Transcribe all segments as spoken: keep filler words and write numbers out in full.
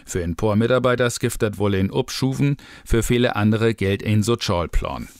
Für ein paar Mitarbeiter gibt das wohl ein Upschuven, für viele andere gilt ein Sozialplan.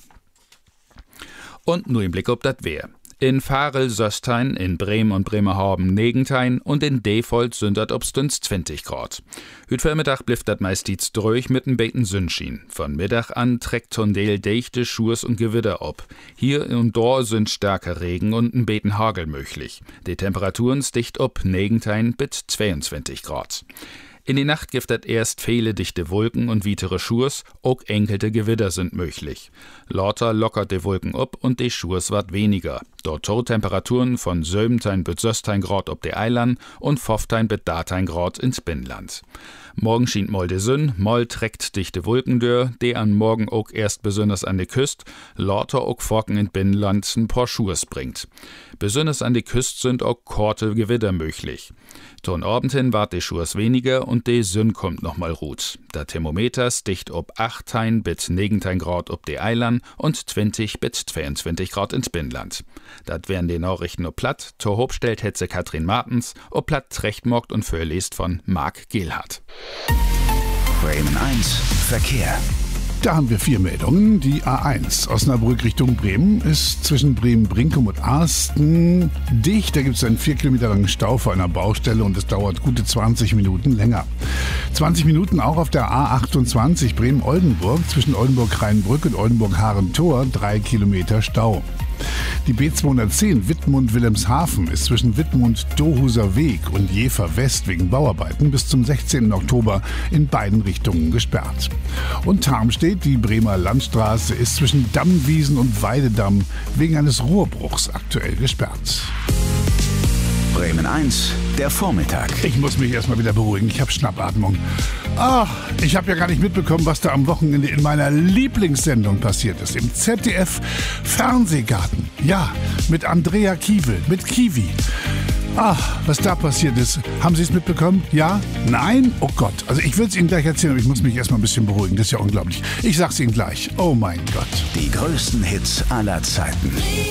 Und nur im Blick ob das Wehr. In Farel, Söstein, in Bremen und Bremerhaven Negentein und in Defold sind das obstens zwanzig Grad. Hüt Vormittag blifft dat meistens durch mit n beten Sündschien. Von Mittag an trägt Tondel dichte Schurs und Gewitter ob. Hier und da sind starker Regen und n beten Hagel möglich. Die Temperaturen sticht ob Negentein bis zweiundzwanzig Grad. In die Nacht gibt es erst viele dichte Wolken und wietere Schurs, auch enkelte Gewitter sind möglich. Lauter lockert die Wolken ab und die Schurs wat weniger. Dort Temperaturen von siebzehn bis sechzehn Grad ob der Eiland und fünfzehn bis achtzehn Grad ins Binnenland. Morgen schient mal die Sonne, mal trägt dichte Wolken dör, die an morgen auch erst besonders an die Küste, lauter auch Forken in Binnenland ein paar Schurs bringt. Besonders an die Küste sind auch korte Gewitter möglich. Ton Abend hin wart die Schurs weniger und die Sonne kommt noch mal ruht. Der Thermometer sticht ob achtzehn bis neunzehn Grad ob die Eiland und zwanzig bis zweiundzwanzig Grad ins Binnenland. Dat wären die Nachrichten ob Platt, zur Hob stellt Hetze Katrin Martens, ob Platt trechtmorgt und vorliest von Marc Gehlhardt. Bremen eins Verkehr. Da haben wir vier Meldungen. Die A eins Osnabrück Richtung Bremen ist zwischen Bremen-Brinkum und Arsten dicht. Da gibt es einen vier Kilometer langen Stau vor einer Baustelle und es dauert gute zwanzig Minuten länger. zwanzig Minuten auch auf der A achtundzwanzig Bremen-Oldenburg zwischen Oldenburg-Rheinbrück und Oldenburg-Harentor, drei Kilometer Stau. Die B zweihundertzehn Wittmund-Wilhelmshaven ist zwischen Wittmund-Dohuser Weg und Jever West wegen Bauarbeiten bis zum sechzehnten Oktober in beiden Richtungen gesperrt. Und Tarmstedt, die Bremer Landstraße, ist zwischen Dammwiesen und Weidedamm wegen eines Rohrbruchs aktuell gesperrt. Bremen eins, der Vormittag. Ich muss mich erstmal wieder beruhigen, ich habe Schnappatmung. Ach, ich habe ja gar nicht mitbekommen, was da am Wochenende in meiner Lieblingssendung passiert ist. Im Z D F Fernsehgarten. Ja, mit Andrea Kiewel, mit Kiwi. Ach, was da passiert ist. Haben Sie es mitbekommen? Ja? Nein? Oh Gott. Also ich würde es Ihnen gleich erzählen, aber ich muss mich erstmal ein bisschen beruhigen. Das ist ja unglaublich. Ich sag's Ihnen gleich. Oh mein Gott. Die größten Hits aller Zeiten.